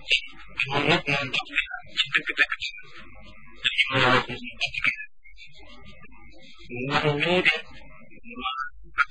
loolu yëpp moom daf lay ci dëgg-dëgg dañu war a wax ni ndax lii de ma ak